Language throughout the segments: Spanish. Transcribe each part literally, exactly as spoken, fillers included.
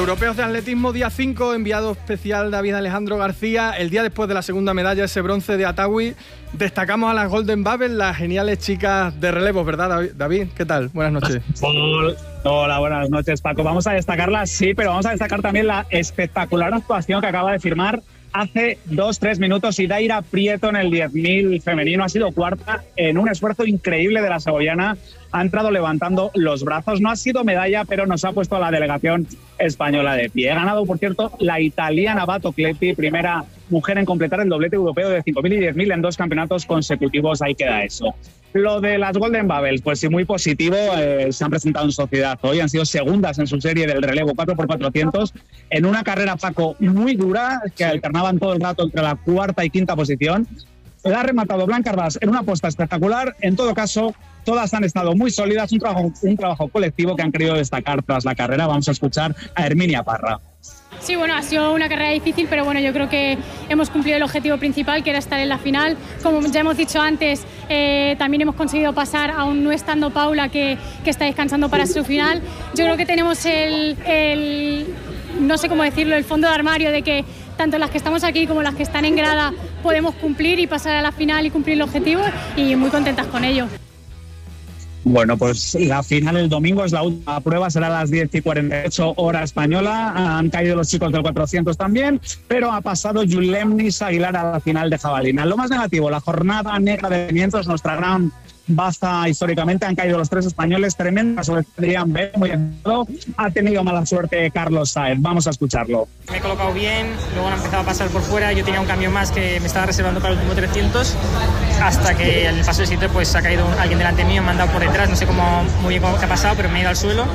Europeos de Atletismo, día cinco, enviado especial David Alejandro García. El día después de la segunda medalla, ese bronce de Atawi. Destacamos a las Golden Bubbles, las geniales chicas de relevos, ¿verdad, David? ¿Qué tal? Buenas noches. Hola, buenas noches, Paco. Vamos a destacarlas, sí, pero vamos a destacar también la espectacular actuación que acaba de firmar hace dos, tres minutos Idaira Prieto en el diez mil femenino. Ha sido cuarta en un esfuerzo increíble de la segoviana. Ha entrado levantando los brazos. No ha sido medalla, pero nos ha puesto a la delegación española de pie. Ha ganado, por cierto, la italiana Bato Cletti, primera mujer en completar el doblete europeo de cinco mil y diez mil en dos campeonatos consecutivos. Ahí queda eso. Lo de las Golden Bubbles, pues sí, muy positivo. Eh, se han presentado en sociedad hoy, han sido segundas en su serie del relevo cuatro por cuatrocientos, en una carrera, Paco, muy dura, que sí, alternaban todo el rato entre la cuarta y quinta posición. La ha rematado Blanca Arbas en una apuesta espectacular. En todo caso, todas han estado muy sólidas, un trabajo, un trabajo colectivo que han querido destacar tras la carrera. Vamos a escuchar a Herminia Parra. Sí, bueno, ha sido una carrera difícil, pero bueno, yo creo que hemos cumplido el objetivo principal, que era estar en la final. Como ya hemos dicho antes, eh, también hemos conseguido pasar, aún no estando Paula, que, que está descansando para su final. Yo creo que tenemos el, el, no sé cómo decirlo, el fondo de armario de que tanto las que estamos aquí como las que están en grada podemos cumplir y pasar a la final y cumplir el objetivo, y muy contentas con ello. Bueno, pues la final el domingo es la última prueba, será a las diez y cuarenta y ocho hora española. Han caído los chicos del cuatrocientos también, pero ha pasado Yulemnis Aguilar a la final de jabalina. Lo más negativo, la jornada negra de quinientos, nuestra gran baza históricamente, han caído los tres españoles, tremenda sobre Adrián B, muy entrado. Ha tenido mala suerte Carlos Saez. Vamos a escucharlo. Me he colocado bien, luego han empezado a pasar por fuera. Yo tenía un cambio más que me estaba reservando para el último trescientos, hasta que en el paso de sitio pues ha caído alguien delante mío, me han dado por detrás, no sé cómo, muy bien qué ha pasado, pero me he ido al suelo.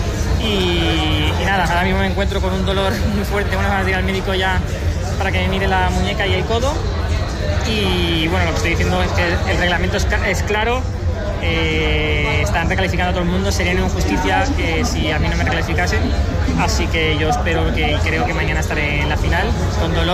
Y, y nada, ahora mismo me encuentro con un dolor muy fuerte, tengo ganas de ir al médico ya para que me mire la muñeca y el codo. Y bueno, lo que estoy diciendo es que el reglamento es, es claro, eh, están recalificando a todo el mundo, sería una injusticia que si a mí no me recalificasen, así que yo espero que creo que mañana estaré en la final con dolor.